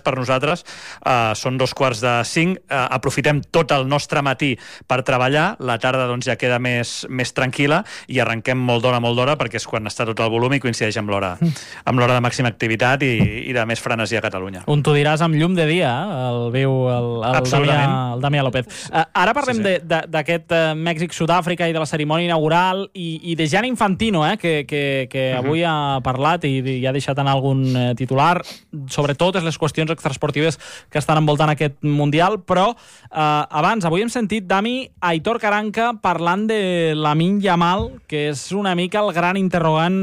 per nosaltres són 4:45. Aprofitem tot el nostre matí per treballar, la tarda doncs ja queda més tranquil·la i arrenquem molt d'hora, perquè és quan està tot el volum i coincideix amb l'hora de màxima activitat i de més frenesia a Catalunya. On t'ho diràs amb llum de dia, el veu el Damià López. Ara parlem d'aquest Mèxic-Sud-àfrica i de la cerimònia inaugural i de Gianni Infantino, que avui ha parlat i ha deixat anar algun titular sobre totes les qüestions extraesportives que estan envoltant aquest Mundial, però abans, avui hem sentit, Dami, Aitor Karanka parlant de Lamine Yamal, que és una mica el gran interrogant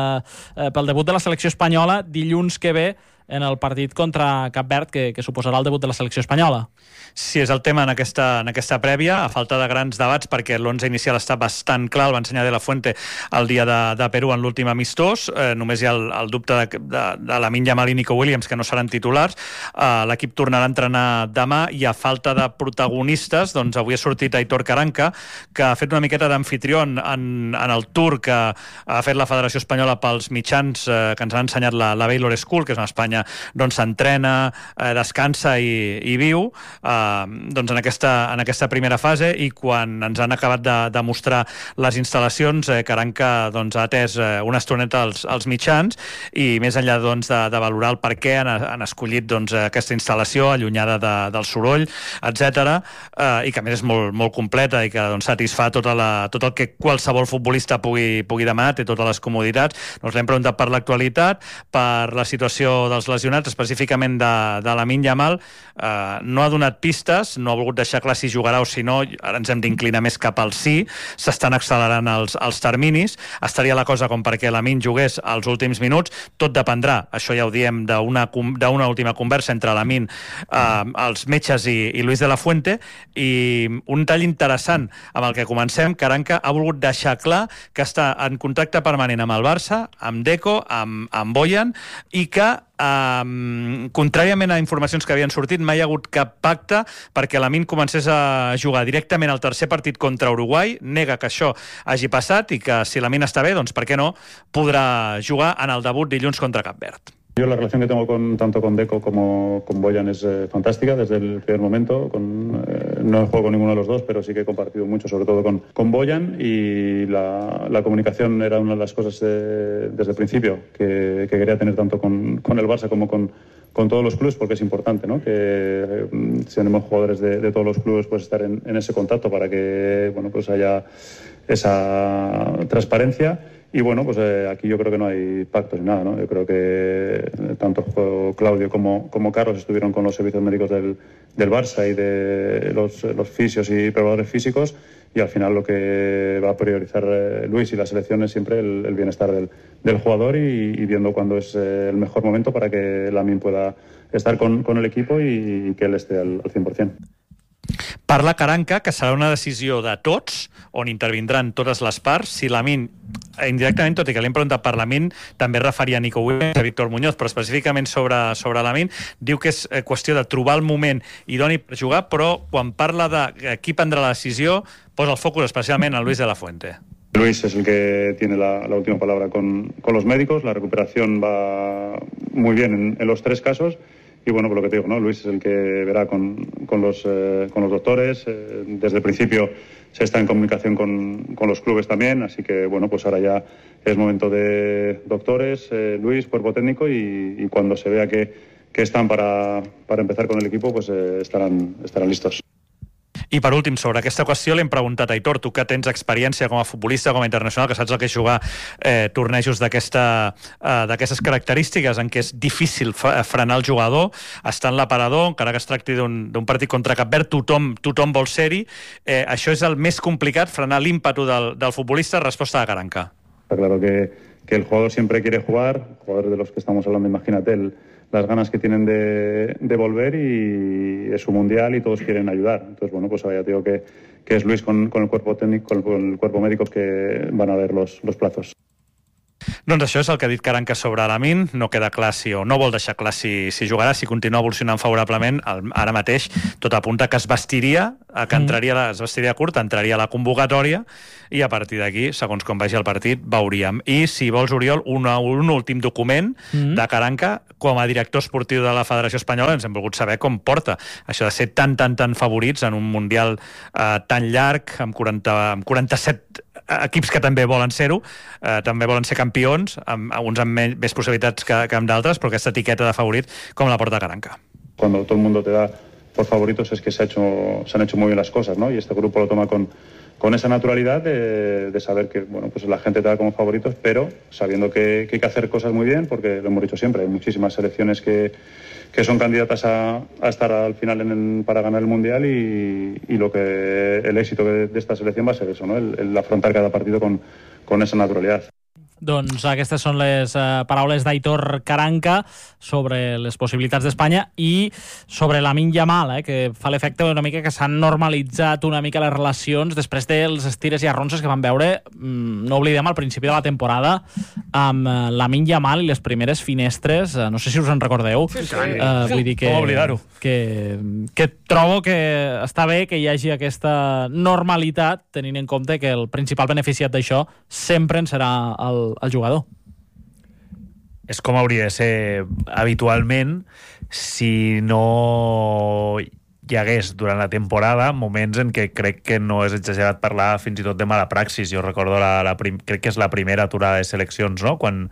pel debut de la selecció espanyola dilluns que ve en el partit contra Cap Verd, que suposarà el debut de la selecció espanyola. Sí, és el tema en aquesta prèvia, a falta de grans debats, perquè l'11 inicial està bastant clar, el va ensenyar De La Fuente el dia de Perú en l'últim amistós, només hi ha el dubte de Lamine Yamal i Nico Williams, que no seran titulars. L'equip tornarà a entrenar demà i a falta de protagonistes, doncs avui ha sortit Aitor Karanka, que ha fet una miqueta d'amfitrió en el tour que ha fet la Federació Espanyola pels mitjans que ens ha ensenyat la Baylor School, que és una Espanya doncs s'entrena, descansa i viu doncs en aquesta primera fase, i quan ens han acabat de mostrar les instal·lacions, Karanka doncs, ha atès una estoneta als mitjans i més enllà doncs, de valorar el per què han escollit doncs, aquesta instal·lació allunyada del soroll, etc., i que a més és molt completa i que doncs, satisfà tot el que qualsevol futbolista pugui demanar, té totes les comoditats. Doncs l'hem preguntat per l'actualitat, per la situació dels lesionats, específicament de Lamine Yamal. No ha donat pistes, no ha volgut deixar clar si jugarà o si no. Ara ens hem d'inclinar més cap al sí. S'estan accelerant els terminis. Estaria la cosa com perquè Lamine jugués als últims minuts. Tot dependrà, això ja ho diem, d'una última conversa entre Lamine, els metges i Luis de la Fuente. I un tall interessant amb el que comencem, Karanka ha volgut deixar clar que està en contacte permanent amb el Barça, amb Deco, amb Bojan, i que contràriament a informacions que havien sortit, mai hi ha hagut cap pacte perquè Lamine comencés a jugar directament al tercer partit contra Uruguai. Nega que això hagi passat i que si Lamine està bé, doncs per què no podrá jugar en el debut dilluns contra Cap Verd. Yo la relación que tengo tanto con Deco como con Bojan es fantástica desde el primer momento. No juego con ninguno de los dos, pero sí que he compartido mucho, sobre todo con Bojan, y la comunicación era una de las cosas desde el principio que quería tener tanto con el Barça como con todos los clubes, porque es importante, ¿no? Que si tenemos jugadores de todos los clubes, pues estar en ese contacto para que pues haya esa transparencia. Y bueno, pues aquí yo creo que no hay pactos ni nada, ¿no? Yo creo que tanto Claudio como Carlos estuvieron con los servicios médicos del Barça y de los fisios y preparadores físicos, y al final lo que va a priorizar Luis y la selección es siempre el bienestar del jugador y viendo cuándo es el mejor momento para que Lamine pueda estar con el equipo y que él esté al 100%. Parla Karanka que serà una decisió de tots, on intervindran totes les parts. Si Lamine, indirectament, tot i que l'hem preguntat per Lamine, també referia a Nico Williams, a Víctor Muñoz, però específicament sobre Lamine, diu que és qüestió de trobar el moment idoni per jugar, però quan parla de qui prendrà la decisió, posa el focus especialment a Luis de la Fuente. Luis es el que tiene la última palabra con los médicos. La recuperación va muy bien en los tres casos. Y bueno, por lo que te digo, ¿no? Luis es el que verá con los doctores. Desde el principio se está en comunicación con los clubes también, así que bueno, pues ahora ya es momento de doctores, Luis, cuerpo técnico, y cuando se vea que están para empezar con el equipo, pues estarán listos. I per últim, sobre aquesta qüestió l'hem preguntat a Aitor, tu que tens experiència com a futbolista, com a internacional, que saps el que és jugar tornejos d'aquestes característiques en què és difícil frenar el jugador, està en l'aparador, encara que es tracti d'un partit contra Cap Verd, tothom vol ser-hi. Això és el més complicat, frenar l'ímpetu del futbolista. Resposta de Karanka. Está claro que el jugador siempre quiere jugar, jugadores de los que estamos hablando, imagínate las ganas que tienen de volver, y es su mundial y todos quieren ayudar. Entonces, bueno, pues ahora ya te digo que es Luis con el cuerpo técnico, con el cuerpo médico, que van a ver los plazos. Doncs això és el que ha dit Caranca sobre Lamine. No queda clar si o no vol deixar clar si jugarà, si continua evolucionant favorablement. Ara mateix tot apunta que es vestiria curt, entraria a la convocatòria i a partir d'aquí, segons com vagi el partit, veuríem. I si vols, Oriol, un últim document de Caranca com a director esportiu de la Federació Espanyola. Ens hem volgut saber com porta això de ser tan favorits en un Mundial tan llarg, amb 47 equips que també volen ser-ho, també volen ser campions, amb uns amb més possibilitats que amb d'altres, però aquesta etiqueta de favorit, com la porta Caranca? Cuando todo el mundo te da por favoritos es que se han hecho muy bien las cosas, ¿no? Y este grupo lo toma con esa naturalidad de saber que, bueno, pues la gente te da como favoritos, pero sabiendo que hay que hacer cosas muy bien, porque lo hemos dicho siempre, hay muchísimas selecciones que son candidatas a estar al final para ganar el Mundial y el éxito de esta selección va a ser eso, ¿no? El afrontar cada partido con esa naturalidad. Doncs aquestes són les paraules d'Aitor Caranca sobre les possibilitats d'Espanya i sobre Lamine Yamal, que fa l'efecte una mica que s'han normalitzat una mica les relacions després dels estires i arronses que van veure, no oblidem, al principi de la temporada amb Lamine Yamal i les primeres finestres, no sé si us en recordeu. Vull dir que, que trobo que està bé que hi hagi aquesta normalitat, tenint en compte que el principal beneficiat d'això sempre en serà el jugador. És com hauria de ser habitualment si no hi hagués durant la temporada moments en què crec que no és exagerat parlar fins i tot de mala praxis. Jo recordo crec que és la primera aturada de seleccions, no? Quan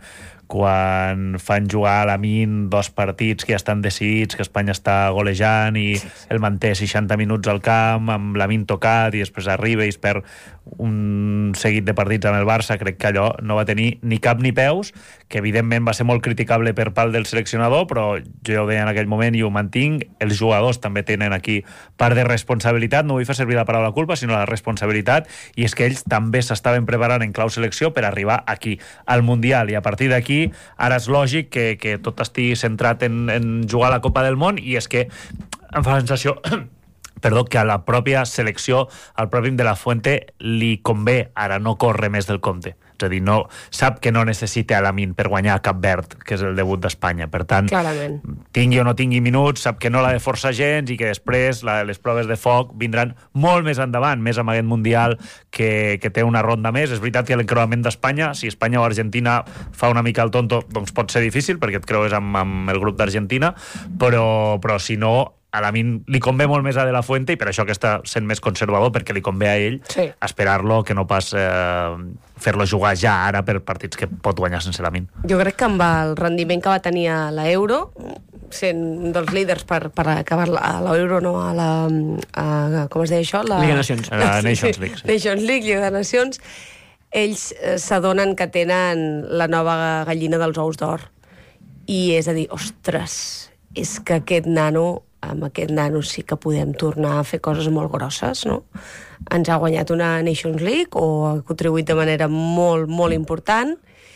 fan jugar a Lamine 2 partits que ja estan decidits, que Espanya està golejant i el manté 60 minuts al camp amb Lamine tocat i després arriba i es perd un seguit de partits amb el Barça. Crec que allò no va tenir ni cap ni peus, que evidentment va ser molt criticable per part del seleccionador, però jo ja ho deia en aquell moment i ho mantinc, els jugadors també tenen aquí part de responsabilitat. No vull fer servir la paraula culpa, sinó la responsabilitat, i és que ells també s'estaven preparant en clau selecció per arribar aquí, al Mundial, i a partir d'aquí ara és lògic que tot estigui centrat en jugar a la Copa del Món, i és que em fa la sensació que a la pròpia selecció, al propi de la Fuente, li convé ara no córrer més del compte. És a dir, sap que no necessita a Lamine per guanyar a Cap Verd, que és el debut d'Espanya. Per tant, clarament, tingui o no tingui minuts, sap que no l'ha de forçar gens i que després les proves de foc vindran molt més endavant, més amb aquest Mundial que té una ronda més. És veritat que l'encreuament d'Espanya, si Espanya o Argentina fa una mica el tonto, doncs pot ser difícil, perquè et creues amb el grup d'Argentina, però si no, a Lamine li convé molt més a De La Fuente, i per això que està sent més conservador, perquè li convé a ell esperar-lo, que no pas fer-lo jugar ja ara per partits que pot guanyar sense Lamine. Jo crec que amb el rendiment que va tenir a l'Euro, sent un dels líders per acabar a l'Euro, no a la... com es deia això? Lliga de Nacions. La Nations League. Nations League, Lliga de Nacions. Ells s'adonen que tenen la nova gallina dels ous d'or. I és a dir, ostres, és que amb aquest nano sí que podem tornar a fer coses molt grosses, no? Ens ha guanyat una Nations League, o ha contribuït de manera molt, molt important,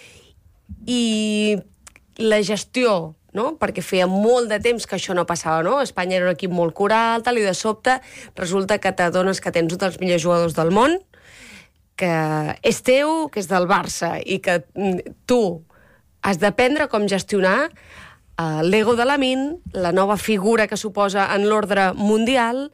i la gestió, no? Perquè feia molt de temps que això no passava, no? Espanya era un equip molt coral, i de sobte resulta que t'adones que tens un dels millors jugadors del món, que és teu, que és del Barça, i que tu has d'aprendre com gestionar l'ego de Lamine, la nova figura que suposa en l'ordre mundial,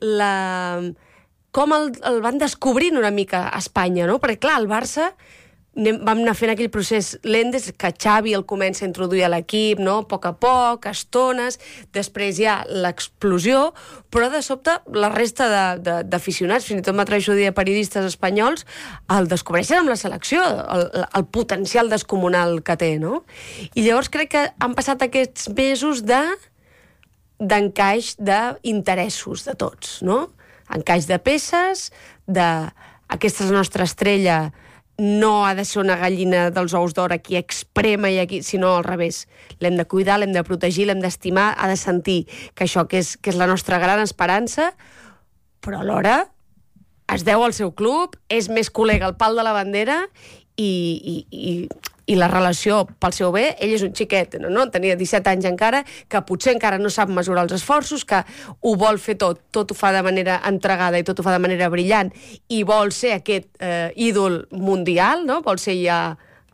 com el van descobrint una mica a Espanya, no? Perquè, clar, el Barça vam anar fent aquell procés lent des que Xavi el comença a introduir a l'equip, no? A poc, a estones, després hi ha l'explosió, però de sobte la resta d'aficionats, fins i tot m'atreveixo a dir de periodistes espanyols, el descobreixen amb la selecció, el potencial descomunal que té, no? I llavors crec que han passat aquests mesos d'encaix d'interessos de tots, no? Encaix de peces, aquesta és la nostra estrella, no ha de ser una gallina dels ous d'or aquí exprema, sinó al revés. L'hem de cuidar, l'hem de protegir, l'hem d'estimar, ha de sentir que això que és la nostra gran esperança, però alhora es deu al seu club, és més col·lega al pal de la bandera i la relació pel seu bé. Ell és un xiquet, no? Tenia 17 anys encara, que potser encara no sap mesurar els esforços, que ho vol fer tot ho fa de manera entregada i tot ho fa de manera brillant, i vol ser aquest ídol mundial, no? Vol ser ja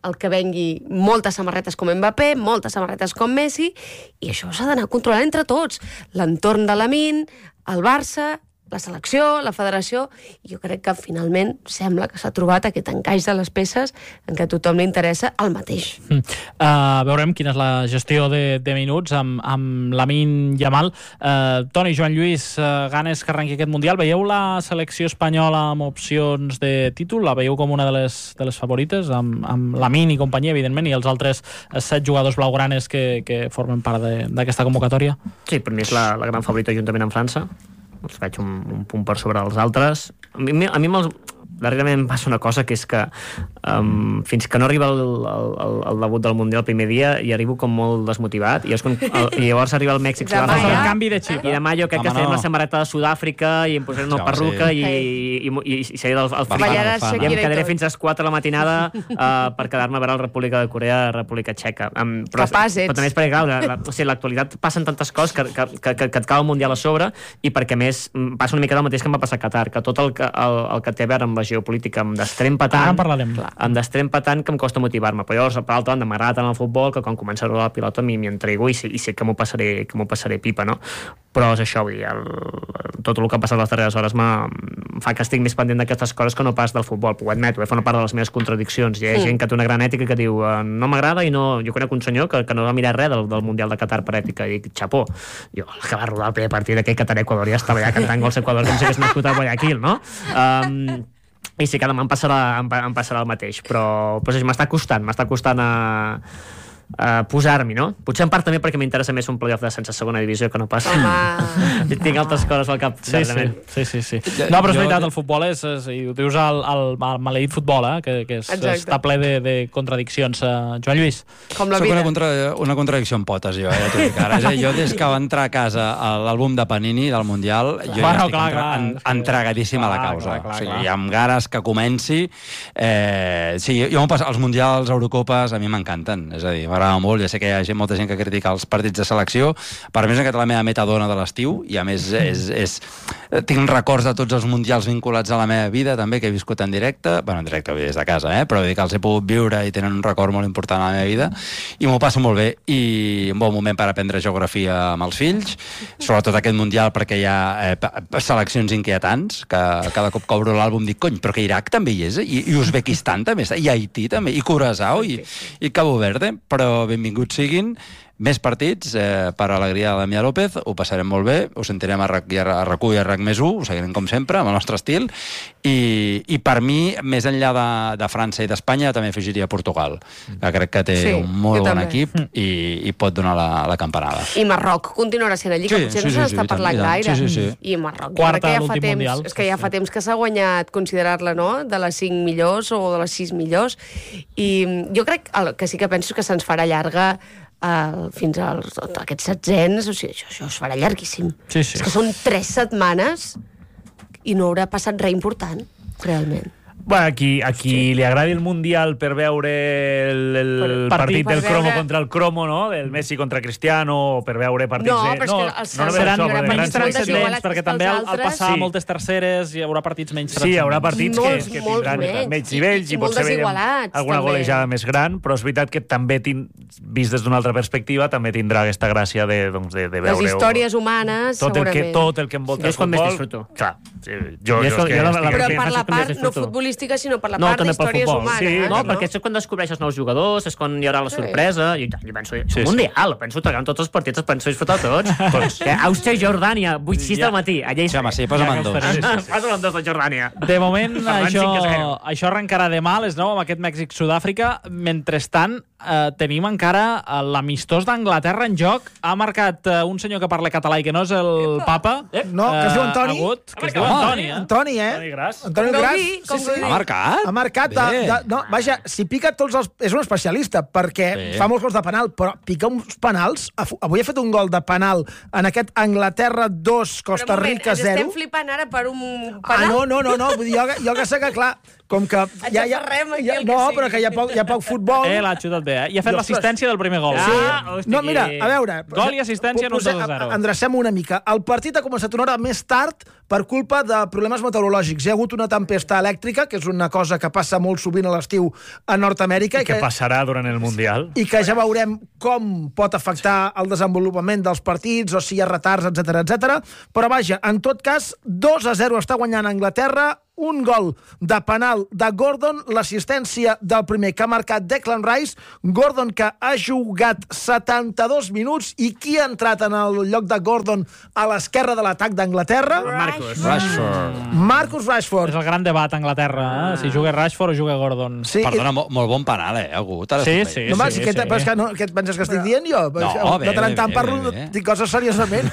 el que vengui moltes samarretes com Mbappé, moltes samarretes com Messi, i això s'ha d'anar controlant entre tots. L'entorn de Lamine, el Barça, la selecció, la federació, i jo crec que finalment sembla que s'ha trobat aquest encaix de les peces en què a tothom li interessa el mateix. Veurem quina és la gestió de minuts amb Lamine Yamal. Toni, Joan Lluís, ganes que arrenqui aquest Mundial. Veieu la selecció espanyola amb opcions de títol? La veieu com una de les favorites, amb Lamine i companyia, evidentment, i els altres 7 jugadors blaugranes que formen part d'aquesta convocatòria? Sí, per mi és la gran favorita juntament amb França. Els faig un punt per sobre els altres. A mi darrerament em passa una cosa, que és que fins que no arriba el debut del Mundial el primer dia, i arribo com molt desmotivat, i llavors arriba el Mèxic, Sud-àfrica, el canvi de xip. I demà jo crec que farem la samarreta de Sud-àfrica i em posaré una perruca i seré el fric. I em quedaré fins a les 4 de la matinada per quedar-me a veure la República de Corea, la República Txeca. Però també és perquè, clar, l'actualitat passen tantes coses que et cau el Mundial a sobre, i perquè més passa una mica del mateix que em va passar a Qatar, que tot el que té a veure amb la geopolítica em destrempa tant que em costa motivar-me. Però llavors, per l'altra banda, m'agrada tant el futbol que quan comença a rodar la pilota m'hi entrego i sé que m'ho passaré pipa, no? Però és això, vull dir, tot el que ha passat les darreres hores fa que estic més pendent d'aquestes coses que no pas del futbol. Ho admeto, fa una part de les meves contradiccions. Hi ha gent que té una gran ètica que diu no m'agrada, i no... Jo conec un senyor que no va mirar res del Mundial de Qatar per ètica, i dic, xapó. Jo, que va rodar el primer partit d'aquell Qatar-Equador, ja estava ja cantant gols Equador com si hagués nascut a Guayaquil, no? I sí que demà em passarà el mateix, però m'està costant a posar-m'hi, no? Potser en part també perquè m'interessa més un playoff de sense segona divisió que no passa. Tinc altres coses al cap. Sí. No, però és veritat, el futbol és i ho dius al maleït futbol, que està ple de contradiccions. Joan Lluís. Com la vida. Soc una contradicció en potes, jo, ja t'ho dic ara. Jo, des que va entrar a casa l'àlbum de Panini del Mundial, jo ja estic entregadíssim a la causa. O sigui, amb ganes que comenci. Sí, els Mundials, Eurocopes, a mi m'encanten. És a dir, m'agrada molt, ja sé que hi ha molta gent que critica els partits de selecció, per mi és la meva metadona de l'estiu, i a més tinc records de tots els mundials vinculats a la meva vida, també, que he viscut en directe, en directe des de casa, però vull dir que els he pogut viure i tenen un record molt important a la meva vida, i m'ho passo molt bé, i un bon moment per aprendre geografia amb els fills, sobretot aquest mundial perquè hi ha seleccions inquietants, que cada cop que obro l'àlbum dic, cony, però que Iraq també hi és, i Uzbekistan també està, i Haití també, i Curaçao, i Cabo Verde, però benvinguts siguin. Més partits, per alegria de Damià López, ho passarem molt bé, ho sentirem a RAC1 i a RAC+1, ho seguirem com sempre, amb el nostre estil, i per mi, més enllà de França i d'Espanya, també afegiria Portugal, que crec que té un molt bon equip i pot donar la campanada. I Marroc continuarà sent allí, que potser no se n'està parlant gaire. I Marroc, quarta a l'últim Mundial. És que ja fa temps que s'ha guanyat considerar-la, no?, de les 5 millors o de les 6 millors, i jo crec que sí que penso que se'ns farà llarga fins als aquests setzents, o sigui, això es farà llarguíssim. És que són 3 setmanes i no haurà passat res important, realment. Bueno, aquí li agradi el Mundial per veure el partit del cromo contra el cromo, no? Del Messi contra Cristiano, o per veure partits de... No, però és que seran menys transcendents, perquè també al passar moltes terceres hi haurà partits menys transcendents. Sí, hi haurà partits que tindran menys nivells i potser veiem alguna golejada més gran, però és veritat que també, vist des d'una altra perspectiva, també tindrà aquesta gràcia de veure... Les històries humanes, segurament. Tot el que envolta el futbol... És quan més disfruto. Clar, però per la part no futbolística, sinó per la part d'històries humanes. No, perquè és quan descobreixes nous jugadors, és quan hi haurà la sorpresa, i penso, és un mundial, penso tregar tots els partits, penso disfrutar tots. Àustria i Jordània, 8-6 del matí. Home, sí, posa'm en 2. Posa'm en 2 de Jordània. De moment, això arrencarà demà a les 9 amb aquest Mèxic-Sud-àfrica. Mentrestant, tenim encara l'amistós d'Anglaterra en joc. Ha marcat un senyor que parla català i que no és el papa. No, que es diu Antoni. Que es diu Antoni, Antoni, Antoni Gras. Ha marcat? Ha marcat. Vaja, si pica tots els... És un especialista, perquè fa molts gols de penal, però pica uns penals. Avui ha fet un gol de penal en aquest Anglaterra 2, Costa Rica 0. Estem flipant ara per un penal? No. Jo que sé que, clar, com que... però que hi ha poc futbol... L'ha xutat bé, I ha fet l'assistència del primer gol. No, mira, a veure... Gol i assistència en un 2-0. Endrecem una mica. El partit ha començat una hora més tard per culpa de problemes meteorològics. Hi ha hagut una tempesta elèctrica, que és una cosa que passa molt sovint a l'estiu a Nord-Amèrica. I que passarà durant el Mundial. I que ja veurem com pot afectar el desenvolupament dels partits, o si hi ha retards, etc. Però vaja, en tot cas, 2-0 està guanyant Anglaterra, un gol de penal de Gordon, l'assistència del primer que ha marcat Declan Rice, Gordon que ha jugat 72 minuts i qui ha entrat en el lloc de Gordon a l'esquerra de l'atac d'Anglaterra? Marcus Rashford. És el gran debat a Anglaterra, si juga Rashford o juga Gordon. Sí, perdona, molt bon penal, Agut. Sí. Però és que no, què et penses que estic dient jo? De tant en tant parlo, dic coses seriosament.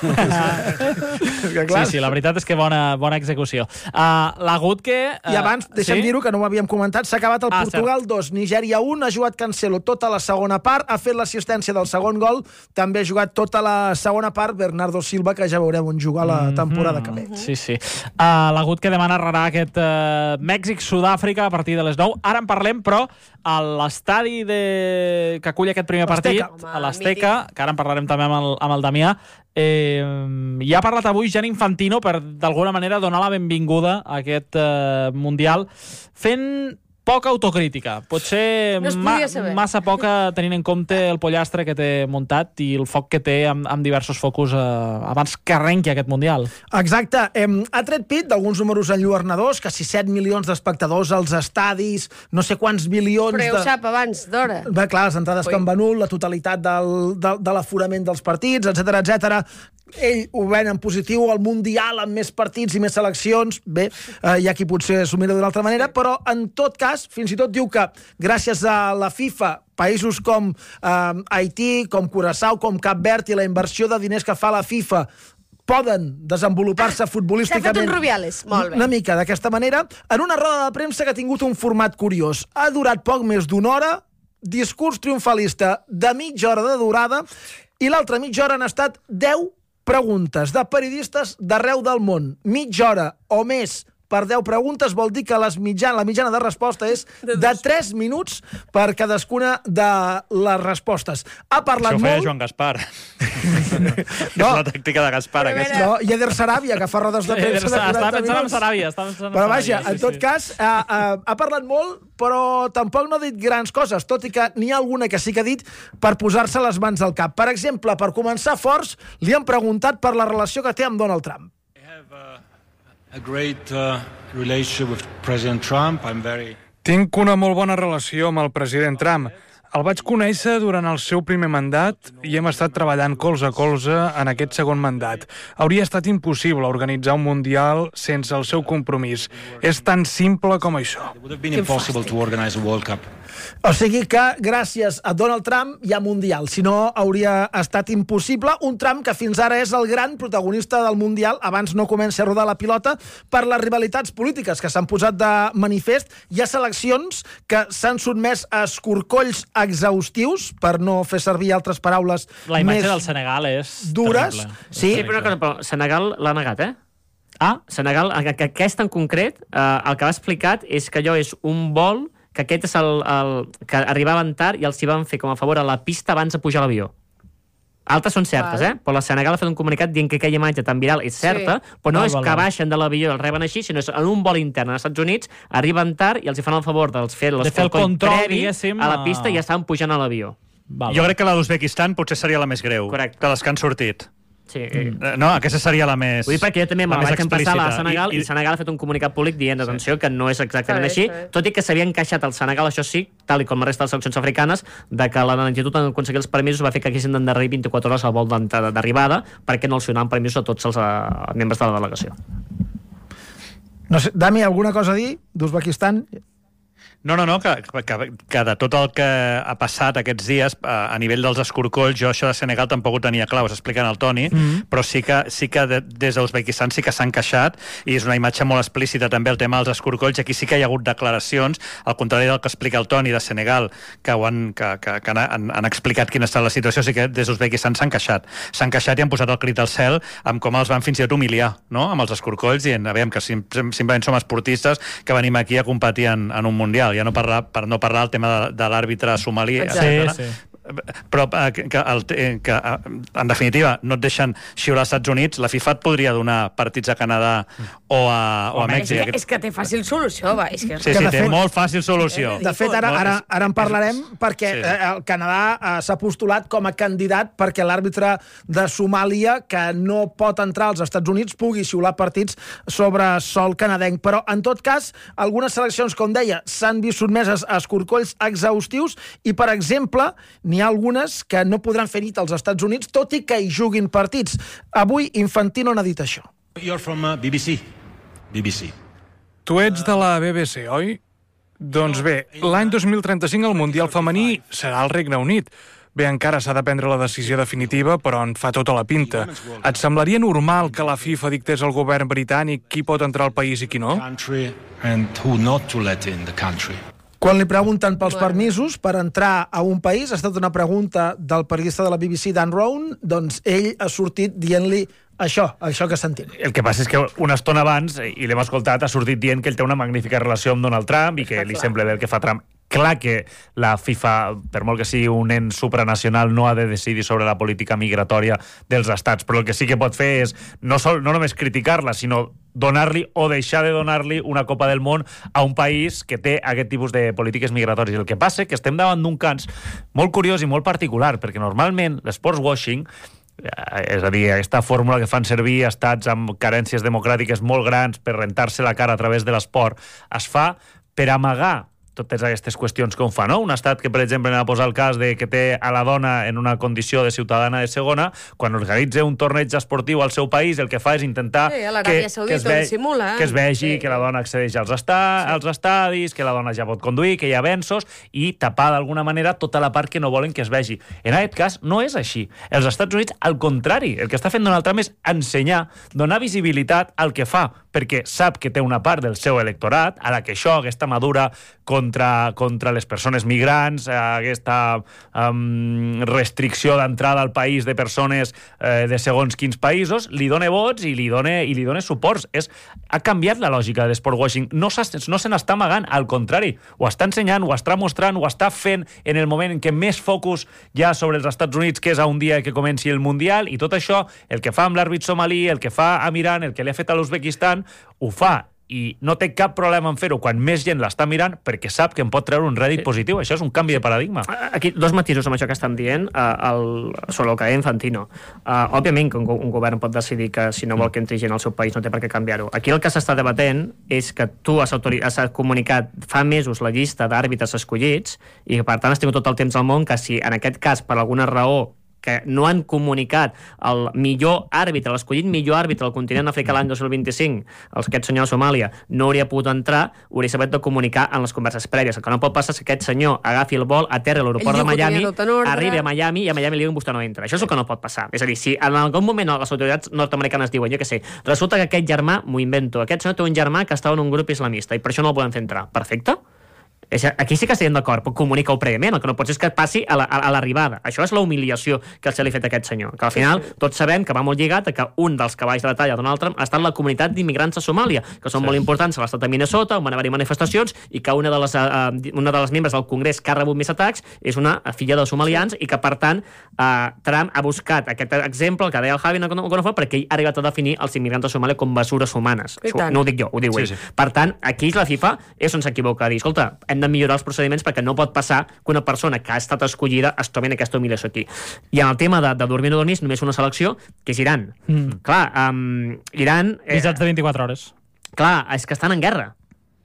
Sí, la veritat és que bona execució. L'Agut I abans, deixem dir-ho, que no ho havíem comentat, s'ha acabat el Portugal 2, Nigèria 1, ha jugat Cancelo tota la segona part, ha fet l'assistència del segon gol, també ha jugat tota la segona part Bernardo Silva, que ja veurem on jugar la temporada que ve. Sí. L'Agut que demana arreglar aquest Mèxic-Sud-àfrica a partir de les 9. Ara en parlem, però a l'estadi que acull aquest primer partit, a l'Azteca, que ara en parlarem també amb el Damià, ja ha parlat avui Gianni Infantino per d'alguna manera donar la benvinguda a aquest Mundial, fent poca autocrítica, potser massa poca tenint en compte el pollastre que té muntat i el foc que té amb diversos focus abans que arrenqui aquest Mundial. Exacte, ha tret pit d'alguns números enlluernadors, que si 7 milions d'espectadors als estadis, no sé quants milions... Però ja ho sap abans d'hora. Bé, clar, les entrades que han venut, la totalitat de l'aforament dels partits, etc. Ell ho ven en positiu, el Mundial amb més partits i més seleccions, bé, hi ha qui potser s'ho mira d'una altra manera, però en tot cas, fins i tot diu que gràcies a la FIFA, països com Haití, com Curaçao, com Cap Verd i la inversió de diners que fa la FIFA poden desenvolupar-se futbolísticament... S'ha fet un Rubiales, molt bé. Una mica d'aquesta manera, en una roda de premsa que ha tingut un format curiós. Ha durat poc més d'una hora, discurs triomfalista de mitja hora de durada, i l'altra mitja hora han estat 10 preguntes de periodistes d'arreu del món. Mitja hora o més per 10 preguntes vol dir que la mitjana de resposta és de 3 minuts per cadascuna de les respostes. Ha parlat molt... Això ho feia Joan Gaspar. És la tàctica de Gaspar, aquesta. No, i Eder Saràbia, que fa rodes de premsa de 40 minuts. Estava pensant en Saràbia. Però vaja, en tot cas, ha parlat molt, però tampoc no ha dit grans coses, tot i que n'hi ha alguna que sí que ha dit per posar-se les mans al cap. Per exemple, per començar forts, li han preguntat per la relació que té amb Donald Trump. Tinc una molt bona relació amb el president Trump. El vaig conèixer durant el seu primer mandat i hem estat treballant colze a colze en aquest segon mandat. Hauria estat impossible organitzar un Mundial sense el seu compromís. És tan simple com això. O sigui que, gràcies a Donald Trump, hi ha Mundial. Si no, hauria estat impossible. Un Trump que fins ara és el gran protagonista del Mundial, abans no comença a rodar la pilota, per les rivalitats polítiques que s'han posat de manifest. Hi ha seleccions que s'han sotmès a escorcolls exhaustius, per no fer servir altres paraules més... La imatge del Senegal és dures. terrible. Sí, però Senegal l'ha negat, Senegal, aquest en concret, el que ha explicat és que allò és un vol que aquest és el que arribaven tard i els hi van fer com a favor a la pista abans de pujar a l'avió. Altres són certes, però la Senegal ha fet un comunicat dient que aquella imatge tan viral és certa, però no és que baixen de l'avió i el reben així, sinó és en un vol intern als Estats Units, arriben tard i els hi fan el favor de fer el control previ a la pista i ja estan pujant a l'avió. Jo crec que la d'Uzbekistan potser seria la més greu, correcte, que les que han sortit. Sí. No, aquesta seria la més... Vull dir, perquè jo també me la vaig empassar a Senegal i Senegal ha fet un comunicat públic dient, atenció, que no és exactament així, tot i que s'havia encaixat el Senegal, això sí, tal com la resta de les seleccions africanes, de que la lentitud en aconseguir els permisos va fer que haguessin d'endarrerir 24 hores al vol d'arribada perquè no els donaven permisos a tots els membres de la delegació. No sé, Dami, alguna cosa a dir d'Uzbekistan? No, que de tot el que ha passat aquests dies, a nivell dels escorcolls, jo això de Senegal tampoc ho tenia clar, ho explica el Toni, però sí que des d'Uzbekistan sí que s'han queixat, i és una imatge molt explícita també el tema dels escorcolls, i aquí sí que hi ha hagut declaracions, al contrari del que explica el Toni de Senegal, que han explicat quina ha estat la situació, sí que des d'Uzbekistan s'han queixat i han posat el crit al cel amb com els van fins i tot humiliar, no?, amb els escorcolls, dient, a veure, que simplement som esportistes que venim aquí a competir en un Mundial, ja per no parlar del tema de l'àrbitre somalí, sí. Però que en definitiva no et deixen xiular als Estats Units, la FIFA et podria donar partits a Canadà o a Mèxic. És que té fàcil solució, va. Sí, té molt fàcil solució. De fet, ara en parlarem, perquè el Canadà s'ha postulat com a candidat perquè l'àrbitre de Somàlia, que no pot entrar als Estats Units, pugui xiular partits sobre sol canadenc. Però, en tot cas, algunes seleccions, com deia, s'han vist sotmeses a escorcolls exhaustius i, per exemple, n'hi ha algunes que no podran fer nit als Estats Units, tot i que hi juguin partits. Avui Infantino n'ha dit això. You're from BBC. Tu ets de la BBC, oi? Doncs bé, l'any 2035 el Mundial femení serà al Regne Unit. Bé, encara s'ha de prendre la decisió definitiva, però en fa tota la pinta. Et semblaria normal que la FIFA dictés al govern britànic qui pot entrar al país i qui no? Quan li pregunten pels permisos per entrar a un país, ha estat una pregunta del periodista de la BBC, Dan Rowan, doncs ell ha sortit dient-li això que sentim. El que passa és que una estona abans, i l'hem escoltat, ha sortit dient que ell té una magnífica relació amb Donald Trump i que li sembla bé el que fa Trump. Clar que la FIFA, per molt que sigui un nen supranacional, no ha de decidir sobre la política migratòria dels estats, però el que sí que pot fer és no només criticar-la, sinó donar-li o deixar de donar-li una Copa del Món a un país que té aquest tipus de polítiques migratòries. El que passa és que estem davant d'un cas molt curiós i molt particular, perquè normalment l'esports washing, és a dir, aquesta fórmula que fan servir estats amb carències democràtiques molt grans per rentar-se la cara a través de l'esport, es fa per amagar totes aquestes qüestions que fa, no? Un estat que, per exemple, anava a posar el cas de que té a la dona en una condició de ciutadana de segona, quan organitza un torneig esportiu al seu país, el que fa és intentar que es vegi que la dona accedeix als estadis, que la dona ja pot conduir, que hi ha avenços, i tapar d'alguna manera tota la part que no volen que es vegi. En aquest cas, no és així. Els Estats Units, al contrari, el que està fent Donald Trump és ensenyar, donar visibilitat al que fa, perquè sap que té una part del seu electorat a la que aquesta madura contra les persones migrants, aquesta restricció d'entrada al país de persones de segons quins països, li dona vots i li dona suports. Ha canviat la lògica de l'esport washing. No se n'està amagant, al contrari. Ho està ensenyant, ho està mostrant, ho està fent en el moment en què més focus hi ha sobre els Estats Units, que és a un dia que comenci el Mundial, i tot això, el que fa amb l'àrbit somalí, el que fa amb Iran, el que li ha fet a l'Uzbekistan, ho fa i no té cap problema en fer-ho quan més gent l'està mirant perquè sap que en pot treure un rèdit positiu. Això és un canvi de paradigma. Aquí dos matisos amb això que estan dient sobre el que deia Infantino. Òbviament que un govern pot decidir que si no vol que entri gent al seu país no té per què canviar-ho. Aquí el que s'està debatent és que tu has comunicat fa mesos la llista d'àrbitres escollits i per tant has tingut tot el temps al món que si en aquest cas per alguna raó que no han comunicat el millor àrbitre, l'escollit millor àrbitre del continent africà l'any 2025, aquest senyor de Somàlia, no hauria pogut entrar, hauria sabut de comunicar en les converses prèvies. El que no pot passar és que aquest senyor agafi el vol, aterri a l'aeroport de Miami, arribi a Miami i a Miami li diuen vostè no entra. Això és el que no pot passar. És a dir, si en algun moment les autoritats nord-americanes diuen, jo què sé, resulta que aquest germà, m'ho invento, aquest senyor té un germà que estava en un grup islamista i per això no el poden fer entrar. Perfecte. Aquí sí que estem d'acord, comunica-ho prèviament, el que no pot ser és que passi a l'arribada. Això és la humiliació que se li ha fet a aquest senyor, que al final tots sabem que va molt lligat a que un dels cavalls de batalla d'un altre ha estat la comunitat d'immigrants a Somàlia, que són molt importants a l'estat de Minnesota, on van haver-hi manifestacions, i que una de les membres del Congrés que ha rebut més atacs és una filla dels somalians, i que per tant Trump ha buscat aquest exemple, el que deia el Javi, perquè ell ha arribat a definir els immigrants a Somàlia com mesures humanes. No ho dic jo, ho diu ell. Per tant, aquí la FIFA és on s'equivoca, a dir, escolta, hem de millorar els procediments perquè no pot passar que una persona que ha estat escollida es trobi en aquesta humiliació aquí. I en el tema de dormir o no dormir, només una selecció, que és Iran. Clar, Iran... Visats de 24 hores. Clar, és que estan en guerra.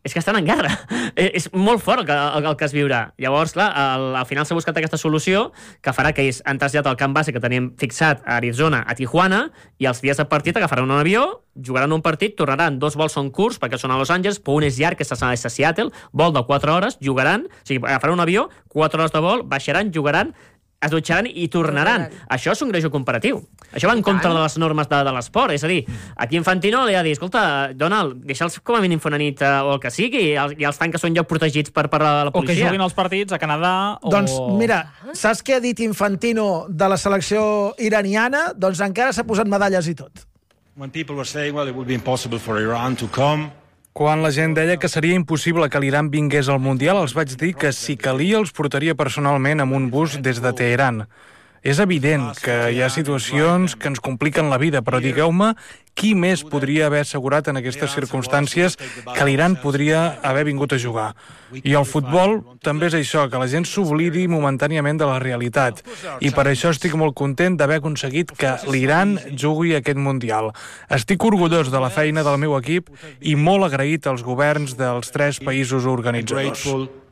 és que estan en guerra. És molt fort el que es viurà. Llavors, clar, al final s'ha buscat aquesta solució que farà que ells han traslladat el camp base que teníem fixat a Arizona, a Tijuana, i els dies de partit agafaran un avió, jugaran un partit, tornaran, 2 vols són curts, perquè són a Los Angeles, però un és llarg, que és a Seattle, vol de 4 hores, jugaran, o sigui, agafaran un avió, 4 hores de vol, baixaran, jugaran, es dutxaran i tornaran. Això és un greuge comparatiu. Això va en contra de les normes de l'esport. És a dir, aquí Infantino li ha dit, escolta, Donald, deixa'ls com a mínim fer una nit o el que sigui, i els fan que són lloc protegits per la policia. O que juguin els partits a Canadà o... Doncs mira, saps què ha dit Infantino de la selecció iraniana? Doncs encara s'ha posat medalles i tot. When people were saying, well, it would be impossible for Iran to come... Quan la gent deia que seria impossible que l'Iran vingués al Mundial, els vaig dir que si calia els portaria personalment amb un bus des de Teheran. És evident que hi ha situacions que ens compliquen la vida, però digueu-me qui més podria haver assegurat en aquestes circumstàncies que l'Iran podria haver vingut a jugar. I el futbol també és això, que la gent s'oblidi momentàniament de la realitat. I per això estic molt content d'haver aconseguit que l'Iran jugui aquest Mundial. Estic orgullós de la feina del meu equip i molt agraït als governs dels 3 països organitzadors.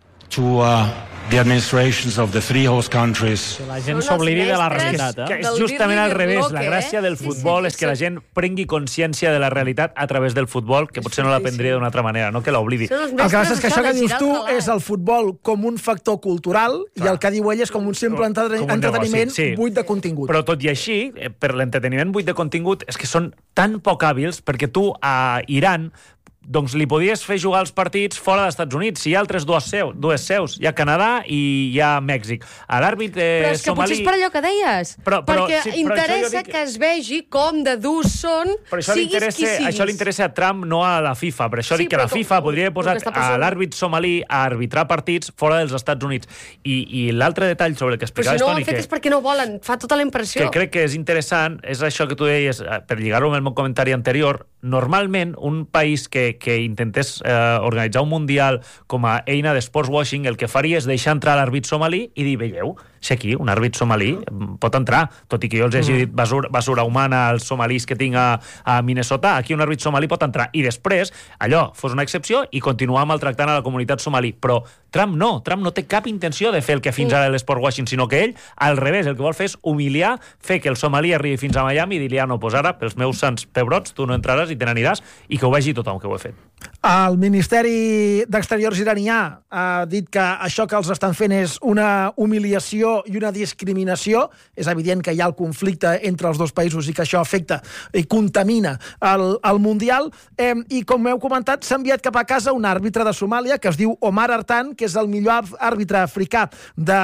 To the administrations of the 3 host countries. Que la gent s'oblidi de la realitat. Que és justament al revés. La gràcia del futbol és que la gent prengui consciència de la realitat a través del futbol, que potser no l'aprendria d'una altra manera, no que l'oblidi. El que passa és que això que dius tu és el futbol com un factor cultural i el que diu ell és com un simple entreteniment buit de contingut. Però tot i així, per l'entreteniment buit de contingut, és que són tan poc hàbils perquè tu a Iran doncs li podies fer jugar els partits fora dels Estats Units. Si hi ha altres dues seus, hi ha Canadà i hi ha Mèxic. L'àrbit però és que somalí... potser és per allò que deies. Perquè interessa que es vegi com de durs són, siguis qui siguis. Això li interessa a Trump, no a la FIFA. Per això dic que la FIFA podria haver posat a l'àrbit somalí a arbitrar partits fora dels Estats Units. I l'altre detall sobre el que explicava Toni... Però si no ho ho han fet és perquè no volen, fa tota la impressió. Que crec que és interessant, és això que tu deies, per lligar-ho amb el meu comentari anterior, normalment un país que intentés organitzar un mundial com a eina d'esports washing, el que faria és deixar entrar l'àrbit somalí i dir, veieu, si aquí un àrbit somalí pot entrar, tot i que jo els hagi dit basura humana als somalis que tinc a Minnesota, aquí un àrbit somalí pot entrar. I després, allò fos una excepció i continuar maltractant a la comunitat somalí. Però Trump no té cap intenció de fer el que fins ara l'esport washing, sinó que ell, al revés, el que vol fer és humiliar, fer que el somalí arribi fins a Miami i dir-li, no, pues ara, pels meus sants pebrots, tu no entraràs i te n'aniràs, i que ho vegi tothom que ho he fet. El Ministeri d'Exteriors iranià ha dit que això que els estan fent és una humiliació i una discriminació. És evident que hi ha el conflicte entre els dos països i que això afecta i contamina el Mundial. I com heu comentat, s'ha enviat cap a casa un àrbitre de Somàlia que es diu Omar Artan, que és el millor àrbitre africà de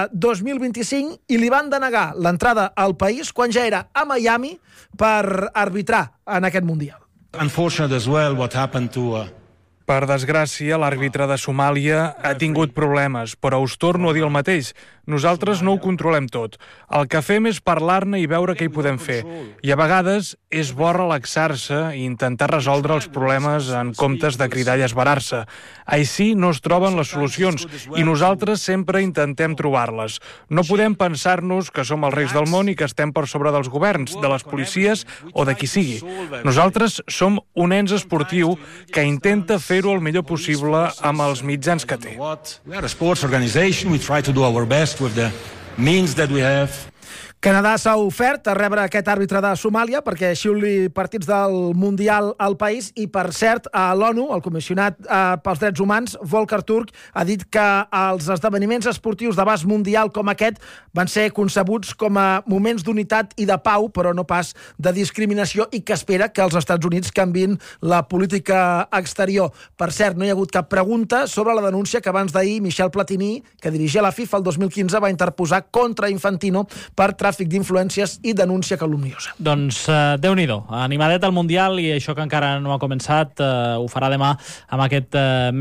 2025, i li van denegar l'entrada al país quan ja era a Miami per arbitrar en aquest Mundial. Unfortunate as well what happened to Per desgràcia, l'àrbitre de Somàlia ha tingut problemes, però us torno a dir el mateix. Nosaltres no ho controlem tot. El que fem és parlar-ne i veure què hi podem fer. I a vegades és bo relaxar-se i intentar resoldre els problemes en comptes de cridar i esverar-se. Així no es troben les solucions i nosaltres sempre intentem trobar-les. No podem pensar-nos que som els reis del món i que estem per sobre dels governs, de les policies o de qui sigui. Nosaltres som un ens esportiu que intenta fer-ho el millor possible amb els mitjans que té. We are a sports organization. We try to do our best with the means that we have. Canadà s'ha ofert a rebre aquest àrbitre de Somàlia perquè xiuli partits del Mundial al país i, per cert, a l'ONU, el comissionat pels drets humans, Volker Turk, ha dit que els esdeveniments esportius d'abast mundial com aquest van ser concebuts com a moments d'unitat i de pau, però no pas de discriminació, i que espera que els Estats Units canviïn la política exterior. Per cert, no hi ha hagut cap pregunta sobre la denúncia que abans d'ahir Michel Platini, que dirigia la FIFA el 2015, va interposar contra Infantino per tràfic d'influències i denúncia calumniosa. Doncs Déu-n'hi-do, animadet al Mundial, i això que encara no ha començat ho farà demà amb aquest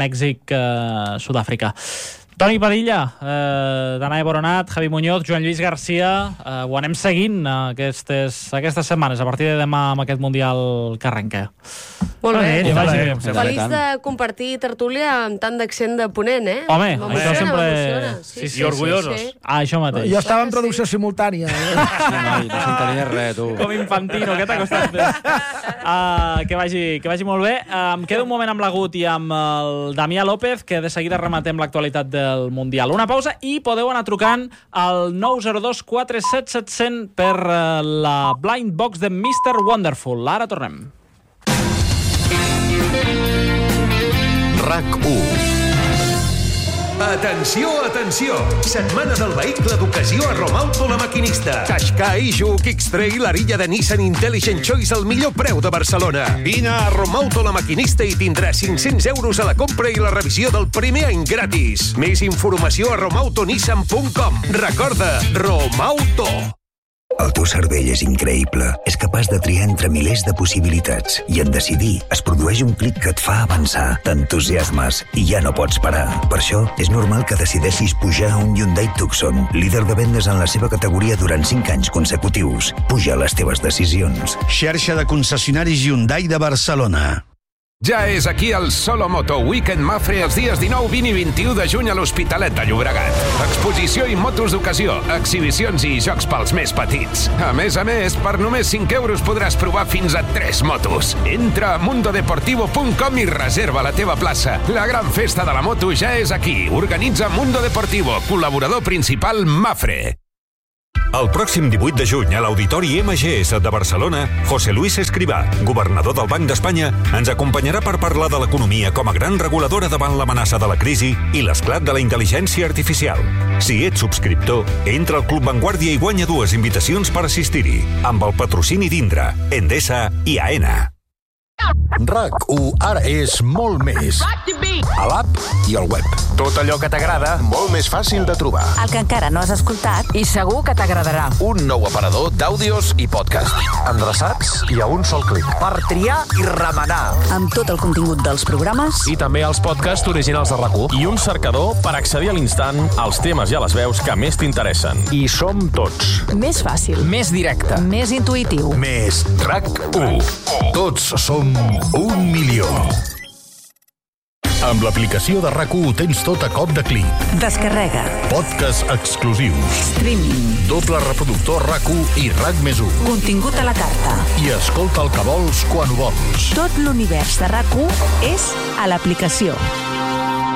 Mèxic-Sud-àfrica. Toni Padilla, Danae Boronat, Javi Muñoz, Joan Lluís Garcia, ho anem seguint aquestes setmanes, a partir de demà amb aquest Mundial que arrenca. Molt bé. Feliç de compartir tertúlia amb tant d'accent de Ponent, eh? Home, això sempre... Sí, orgullosos. Això mateix. Jo estava en producció simultània. Sí, noi, no s'entenia res, tu. Com Infantino, què t'ha costat fer? Que vagi molt bé. Em quedo un moment amb l'Agut i amb el Damià López, que de seguida rematem l'actualitat del Mundial. Una pausa i podeu anar trucant al 902 477 700 per la Blind Box de Mr. Wonderful. Ara tornem. RAC1. Atenció, atenció! Setmana del vehicle d'ocasió a Romauto La Maquinista. Qashqai, Juke, X-Trail, l'Arilla de Nissan Intelligent Choice al millor preu de Barcelona. Vine a Romauto La Maquinista i tindràs 500 euros a la compra i la revisió del primer any gratis. Més informació a romautonissan.com. Recorda, Romauto. El teu cervell és increïble. És capaç de triar entre milers de possibilitats. I en decidir es produeix un clic que et fa avançar. T'entusiasmes i ja no pots parar. Per això és normal que decideixis pujar a un Hyundai Tucson, líder de vendes en la seva categoria durant 5 anys consecutius. Puja les teves decisions. Xarxa de concessionaris Hyundai de Barcelona. Ja és aquí el Solo Moto Weekend Mafre els dies 19, 20 i 21 de juny a l'Hospitalet de Llobregat. Exposició i motos d'ocasió, exhibicions i jocs pels més petits. A més, per només 5 euros podràs provar fins a 3 motos. Entra a mundodeportivo.com i reserva la teva plaça. La gran festa de la moto ja és aquí. Organitza Mundo Deportivo, col·laborador principal Mafre. El pròxim 18 de juny a l'Auditori MGS de Barcelona, José Luis Escrivá, governador del Banc d'Espanya, ens acompanyarà per parlar de l'economia com a gran reguladora davant l'amenaça de la crisi i l'esclat de la intel·ligència artificial. Si ets subscriptor, entra al Club Vanguardia i guanya 2 invitacions per assistir-hi, amb el patrocini d'Indra, Endesa i AENA. RAC1 ara és molt més. A l'app i al web. Tot allò que t'agrada, molt més fàcil de trobar. El que encara no has escoltat i segur que t'agradarà. Un nou aparador d'àudios i podcast. Endreçats i a un sol clic. Per triar i remenar. Amb tot el contingut dels programes. I també els podcasts originals de RAC1. I un cercador per accedir a l'instant als temes i a les veus que més t'interessen. I som tots. Més fàcil. Més directe. Més intuïtiu. Més RAC1. Tots som 1 milió. Amb l'aplicació de RAC1 ho tens tot a cop de clic. Descarrega. Podcast exclusius. Streaming. Doble reproductor RAC1 i RAC+1. Contingut a la carta. I escolta el que vols quan ho vols. Tot l'univers de RAC1 és a l'aplicació.